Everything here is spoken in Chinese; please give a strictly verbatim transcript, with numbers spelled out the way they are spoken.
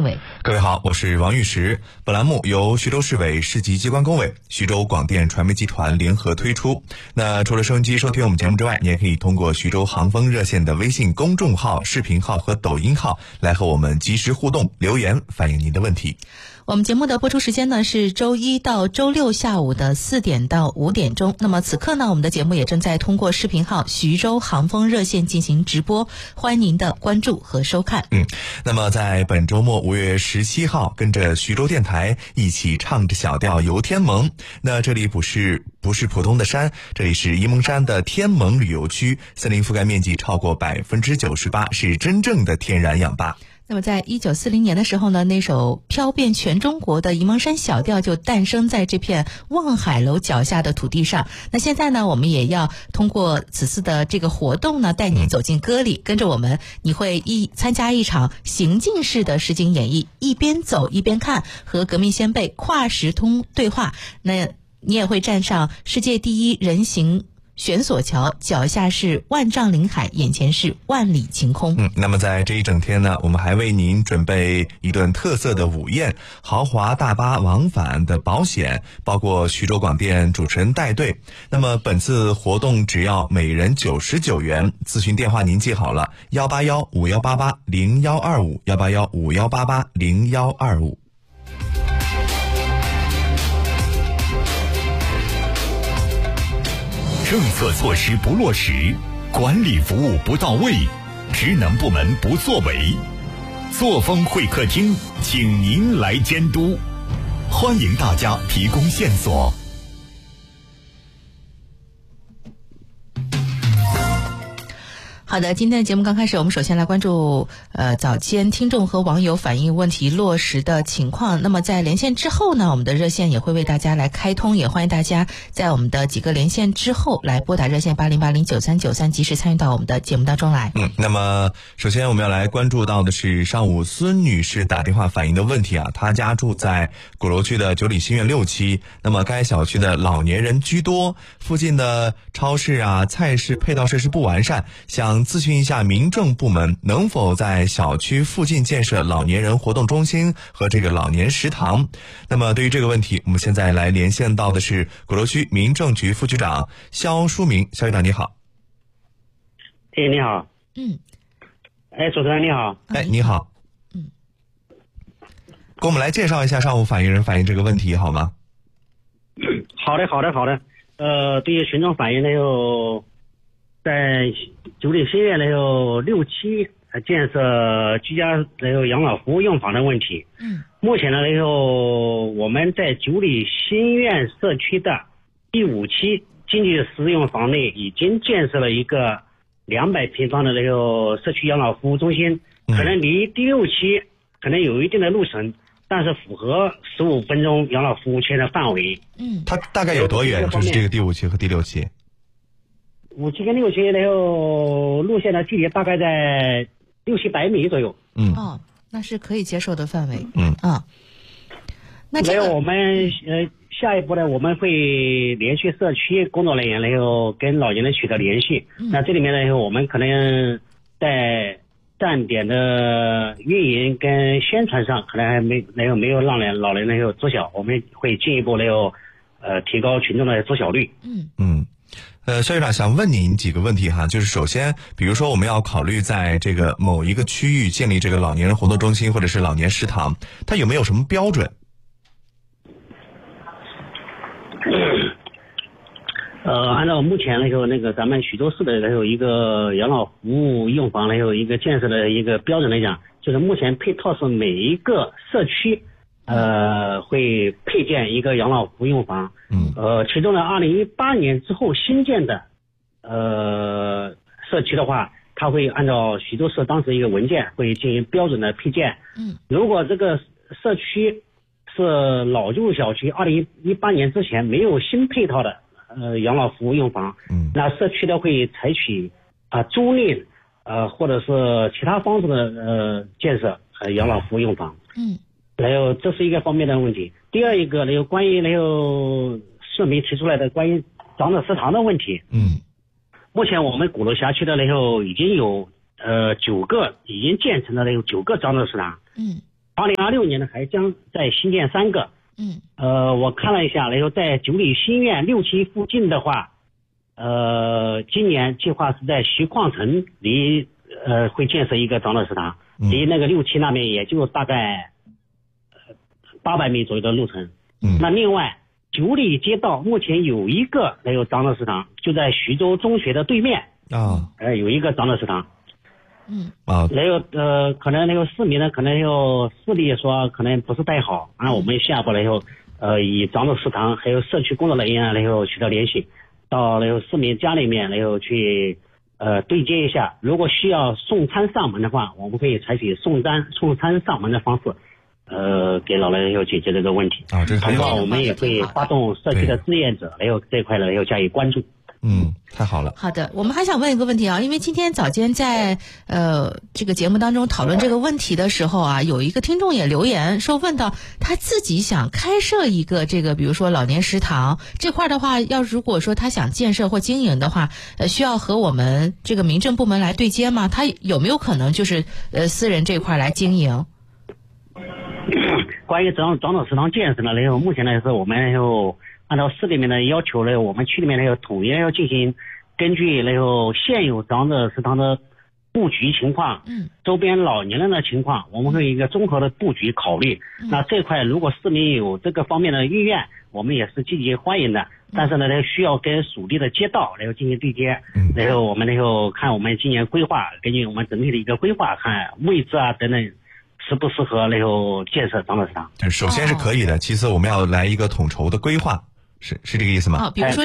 委。 各位好，我是王玉石。本栏目由徐州市委市级机关工委、徐州广电传媒集团联合推出。那除了收音机收听我们节目之外，你也可以通过徐州航风热线的微信公众号、视频号和抖音号来和我们及时互动，留言反映您的问题。 我们节目的播出时间呢是周一到周六下午的四点到五点钟。那么此刻呢，我们的节目也正在通过视频号徐州航风热线进行直播，欢迎您的关注和收看。 嗯，那么在本周末五月十七号，跟着徐州电台一起唱着小调游天蒙。那这里不是不是普通的山，这里是沂蒙山的天蒙旅游区，森林覆盖面积超过百分之九十八，是真正的天然氧吧。 那么在一九四零年的时候呢，那首飘遍全中国的沂蒙山小调就诞生在这片望海楼脚下的土地上。那现在呢，我们也要通过此次的这个活动呢，带你走进歌里，跟着我们，你会一参加一场行进式的实景演绎，一边走一边看，和革命先辈跨时空对话。那你也会站上世界第一人行悬索桥，脚下是万丈林海，眼前是万里晴空。 嗯，那么在这一整天呢，我们还为您准备一顿特色的午宴，豪华大巴往返的保险，包括徐州广电主持人带队。那么本次活动只要每人九十九元，咨询电话您记好了：幺八幺五幺八八零幺二五，幺八幺五幺八八零幺二五。 政策措施不落实，管理服务不到位，职能部门不作为，作风会客厅请您来监督，欢迎大家提供线索。 好的，今天的节目刚开始，我们首先来关注呃早间听众和网友反映问题落实的情况。那么在连线之后呢，我们的热线也会为大家来开通，也欢迎大家在我们的几个连线之后来拨打热线八零八零九三九三，及时参与到我们的节目当中来。 嗯，那么首先我们要来关注到的是上午孙女士打电话反映的问题啊，她家住在鼓楼区的九里新苑六期，那么该小区的老年人居多，附近的超市啊、菜市配套设施不完善，想咨询一下民政部门能否在小区附近建设老年人活动中心和这个老年食堂。那么对于这个问题，我们现在来连线到的是鼓楼区民政局副局长肖书明。肖局长你好。 哎，你好。 嗯。 哎，主持人你好。 哎，你好。 嗯。 给我们来介绍一下上午反映人反映这个问题好吗？ 好的，好的，好的。呃，对于群众反映呢，有在九里新苑呢有六期建设居家然后养老服务用房的问题。 嗯。目前呢，然后我们在九里新苑社区的第五期经济适用房内已经建设了一个两百平方的那个社区养老服务中心，可能离第六期可能有一定的路程，但是符合十五分钟养老服务圈的范围。 嗯。 它大概有多远？就是这个第五期和第六期。 五期跟六期然后路线的距离大概在六七百米左右。 嗯。 哦，那是可以接受的范围。 嗯。 啊。那这个， 然后我们呃下一步呢，我们会联系社区工作人员，然后跟老年人取得联系。 嗯、 那这里面呢，我们可能在站点的运营跟宣传上，可能还没没有没有让人老人能够知晓，我们会进一步能够呃提高群众的知晓率。 嗯嗯。呃，肖局长想问您几个问题哈，就是首先，比如说我们要考虑在这个某一个区域建立这个老年人活动中心或者是老年食堂，它有没有什么标准？ 呃，按照目前那个那个咱们徐州市的那个一个养老服务用房那个一个建设的一个标准来讲，就是目前配套是每一个社区呃会配建一个养老服务用房。 嗯。 呃，其中呢，二零一八年之后新建的呃社区的话，它会按照徐州市当时一个文件会进行标准的配建。 嗯。 如果这个社区是老旧小区，二零一八年之前没有新配套的呃养老服务用房， 嗯， 那社区呢会采取啊、呃、租赁呃或者是其他方式的呃建设呃养老服务用房。 嗯。 然后这是一个方面的问题。第二一个呢，有关于那个市民提出来的关于长者食堂的问题。 嗯。 目前我们鼓楼辖区的那个已经有呃九个已经建成的那个九个长者食堂。 嗯。 二零二六年呢还将再新建三个。 嗯， 呃，我看了一下，然后在九里新苑六期附近的话，呃，今年计划是在徐矿城离呃会建设一个长者食堂，离那个六期那边也就大概八百米左右的路程。 嗯， 那另外九里街道目前有一个那个长者食堂，就在徐州中学的对面啊， 呃，有一个长者食堂。 嗯啊， 然后呃，可能那个市民呢，可能有视力说可能不是太好，啊，我们下播了以后，呃，以长者食堂还有社区工作人员然后取得联系，到那个市民家里面然后去呃对接一下，如果需要送餐上门的话，我们可以采取送餐送餐上门的方式，呃，给老人要解决这个问题。 啊，这是很好。 同时我们也会发动社区的志愿者，然后这一块呢要加以关注。 嗯，太好了。 好的，我们还想问一个问题啊，因为今天早间在呃这个节目当中讨论这个问题的时候啊，有一个听众也留言说，问到他自己想开设一个这个，比如说老年食堂这块的话，要如果说他想建设或经营的话，呃，需要和我们这个民政部门来对接吗？他有没有可能就是呃私人这块来经营？ 关于长长者食堂建设呢，然后目前来说，我们要按照市里面的要求呢，我们区里面呢要统一要进行根据然后现有长者食堂的布局情况， 嗯， 周边老年人的情况，我们会有一个综合的布局考虑。 嗯、 那这块如果市民有这个方面的意愿，我们也是积极欢迎的。嗯、但是呢，需要跟属地的街道然后进行对接，嗯、然后我们然后看我们今年规划，根据我们整体的一个规划，看位置啊等等。适不适合然后建设长者食堂？ 首先是可以的，其次我们要来一个统筹的规划，是是这个意思吗？ 哦，比如说。